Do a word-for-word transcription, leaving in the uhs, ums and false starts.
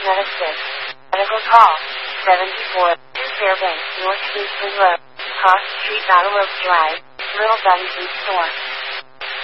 Assist. Medical call. seventy-four. Fairbanks, North Kingsland Road. Cross Street, Battle Oak Drive. Little Button Boot Store.